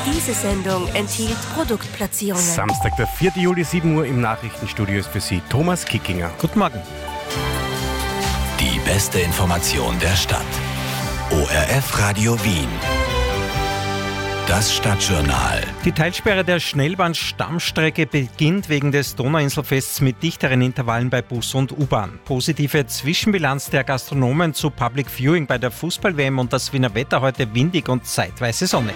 Diese Sendung enthielt Produktplatzierungen. Samstag, der 4. Juli, 7 Uhr im Nachrichtenstudio ist für Sie Thomas Kickinger. Guten Morgen. Die beste Information der Stadt. ORF Radio Wien. Das Stadtjournal. Die Teilsperre der Schnellbahn-Stammstrecke beginnt wegen des Donauinselfests mit dichteren Intervallen bei Bus und U-Bahn. Positive Zwischenbilanz der Gastronomen zu Public Viewing bei der Fußball-WM und das Wiener Wetter heute windig und zeitweise sonnig.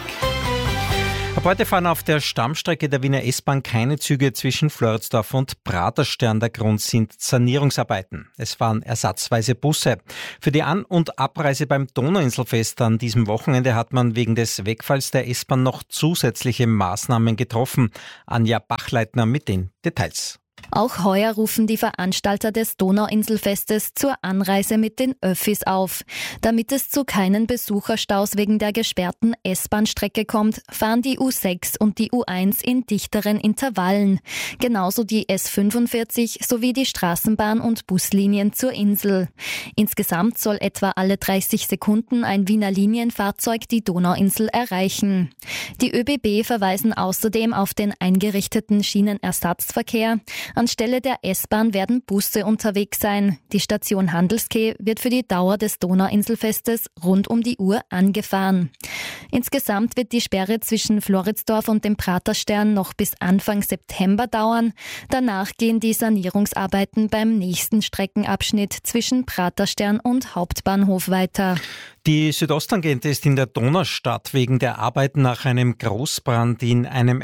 Ab heute fahren auf der Stammstrecke der Wiener S-Bahn keine Züge zwischen Floridsdorf und Praterstern. Der Grund sind Sanierungsarbeiten. Es fahren ersatzweise Busse. Für die An- und Abreise beim Donauinselfest an diesem Wochenende hat man wegen des Wegfalls der S-Bahn noch zusätzliche Maßnahmen getroffen. Anja Bachleitner mit den Details. Auch heuer rufen die Veranstalter des Donauinselfestes zur Anreise mit den Öffis auf. Damit es zu keinen Besucherstaus wegen der gesperrten S-Bahn-Strecke kommt, fahren die U6 und die U1 in dichteren Intervallen. Genauso die S45 sowie die Straßenbahn- und Buslinien zur Insel. Insgesamt soll etwa alle 30 Sekunden ein Wiener Linienfahrzeug die Donauinsel erreichen. Die ÖBB verweisen außerdem auf den eingerichteten Schienenersatzverkehr. Anstelle der S-Bahn werden Busse unterwegs sein. Die Station Handelskeh wird für die Dauer des Donauinselfestes rund um die Uhr angefahren. Insgesamt wird die Sperre zwischen Floridsdorf und dem Praterstern noch bis Anfang September dauern. Danach gehen die Sanierungsarbeiten beim nächsten Streckenabschnitt zwischen Praterstern und Hauptbahnhof weiter. Die Südosttangente ist in der Donaustadt wegen der Arbeiten nach einem Großbrand in einem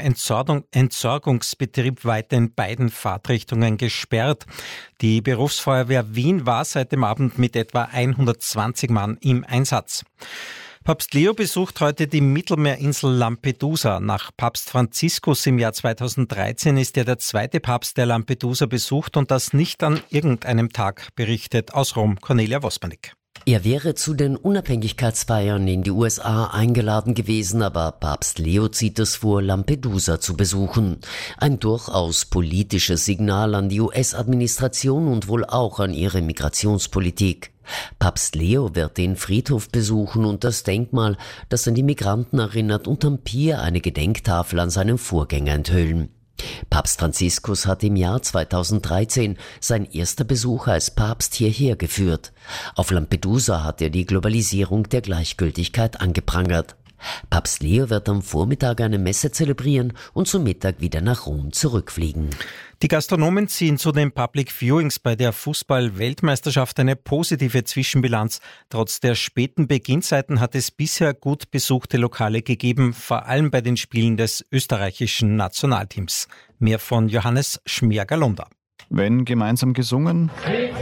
Entsorgungsbetrieb weiter in beiden Fahrtrichtungen gesperrt. Die Berufsfeuerwehr Wien war seit dem Abend mit etwa 120 Mann im Einsatz. Papst Leo besucht heute die Mittelmeerinsel Lampedusa. Nach Papst Franziskus im Jahr 2013 ist er der zweite Papst, der Lampedusa besucht und das nicht an irgendeinem Tag, berichtet aus Rom Cornelia Wosmanik. Er wäre zu den Unabhängigkeitsfeiern in die USA eingeladen gewesen, aber Papst Leo zieht es vor, Lampedusa zu besuchen. Ein durchaus politisches Signal an die US-Administration und wohl auch an ihre Migrationspolitik. Papst Leo wird den Friedhof besuchen und das Denkmal, das an die Migranten erinnert, und am Pier eine Gedenktafel an seinen Vorgänger enthüllen. Papst Franziskus hat im Jahr 2013 sein erster Besuch als Papst hierher geführt. Auf Lampedusa hat er die Globalisierung der Gleichgültigkeit angeprangert. Papst Leo wird am Vormittag eine Messe zelebrieren und zum Mittag wieder nach Rom zurückfliegen. Die Gastronomen ziehen zu den Public Viewings bei der Fußball-Weltmeisterschaft eine positive Zwischenbilanz. Trotz der späten Beginnzeiten hat es bisher gut besuchte Lokale gegeben, vor allem bei den Spielen des österreichischen Nationalteams. Mehr von Johannes Schmerger-Lunda. Wenn gemeinsam gesungen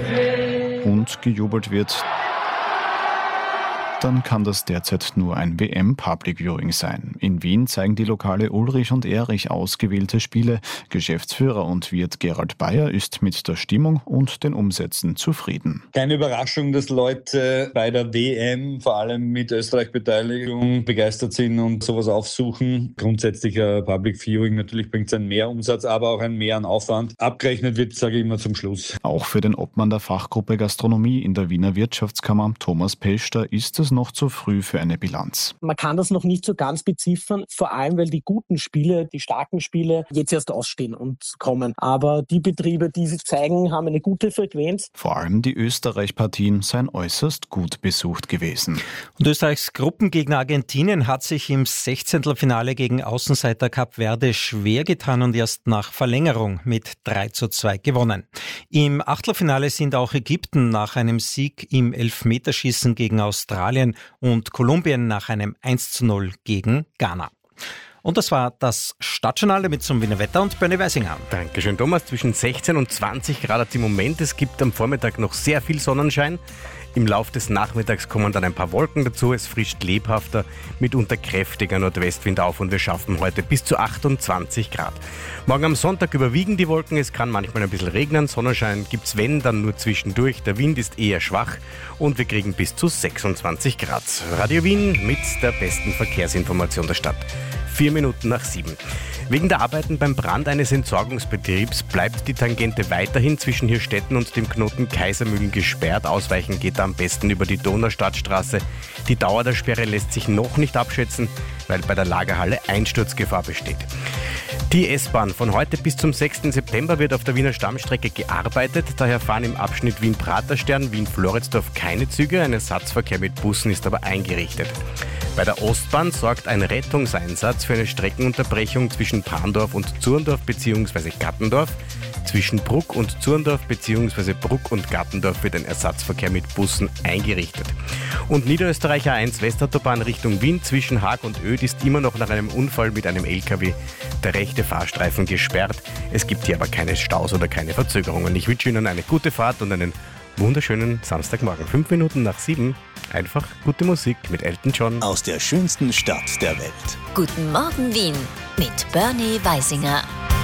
und gejubelt wird, dann kann das derzeit nur ein WM-Public Viewing sein. In Wien zeigen die Lokale Ulrich und Erich ausgewählte Spiele. Geschäftsführer und Wirt Gerald Bayer ist mit der Stimmung und den Umsätzen zufrieden. Keine Überraschung, dass Leute bei der WM, vor allem mit Österreich-Beteiligung, begeistert sind und sowas aufsuchen. Grundsätzlich ein Public Viewing, natürlich bringt es einen Mehrumsatz, aber auch einen Mehr an Aufwand. Abgerechnet wird, sage ich immer, zum Schluss. Auch für den Obmann der Fachgruppe Gastronomie in der Wiener Wirtschaftskammer, Thomas Pester, ist es noch zu früh für eine Bilanz. Man kann das noch nicht so ganz beziffern, vor allem weil die guten Spiele, die starken Spiele jetzt erst ausstehen und kommen. Aber die Betriebe, die sie zeigen, haben eine gute Frequenz. Vor allem die Österreich-Partien seien äußerst gut besucht gewesen. Und Österreichs Gruppengegner Argentinien hat sich im 16. gegen Außenseiter Kap Verde schwer getan und erst nach Verlängerung mit 3:2 gewonnen. Im Achtelfinale sind auch Ägypten nach einem Sieg im Elfmeterschießen gegen Australien und Kolumbien nach einem 1:0 gegen Ghana. Und das war das Stadtjournal mit zum Wiener Wetter und Bernie Weisinger. Dankeschön, Thomas. Zwischen 16 und 20 Grad hat es im Moment. Es gibt am Vormittag noch sehr viel Sonnenschein. Im Lauf des Nachmittags kommen dann ein paar Wolken dazu. Es frischt lebhafter, mitunter kräftiger Nordwestwind auf und wir schaffen heute bis zu 28 Grad. Morgen am Sonntag überwiegen die Wolken. Es kann manchmal ein bisschen regnen. Sonnenschein gibt's wenn, dann nur zwischendurch. Der Wind ist eher schwach und wir kriegen bis zu 26 Grad. Radio Wien mit der besten Verkehrsinformation der Stadt. 4 Minuten nach 7. Wegen der Arbeiten beim Brand eines Entsorgungsbetriebs bleibt die Tangente weiterhin zwischen Hirstetten und dem Knoten Kaisermühlen gesperrt. Ausweichen geht da am besten über die Donaustadtstraße. Die Dauer der Sperre lässt sich noch nicht abschätzen, weil bei der Lagerhalle Einsturzgefahr besteht. Die S-Bahn von heute bis zum 6. September wird auf der Wiener Stammstrecke gearbeitet. Daher fahren im Abschnitt Wien-Praterstern, Wien-Floridsdorf keine Züge. Ein Ersatzverkehr mit Bussen ist aber eingerichtet. Bei der Ostbahn sorgt ein Rettungseinsatz für eine Streckenunterbrechung zwischen Prandorf und Zurndorf bzw. Gattendorf. Zwischen Bruck und Zurndorf bzw. Bruck und Gattendorf wird ein Ersatzverkehr mit Bussen eingerichtet. Und Niederösterreicher 1 Westautobahn Richtung Wien zwischen Haag und Oed ist immer noch nach einem Unfall mit einem LKW der rechte Fahrstreifen gesperrt. Es gibt hier aber keine Staus oder keine Verzögerungen. Ich wünsche Ihnen eine gute Fahrt und einen wunderschönen Samstagmorgen. 5 Minuten nach 7. Einfach gute Musik mit Elton John. Aus der schönsten Stadt der Welt. Guten Morgen Wien mit Bernie Weisinger.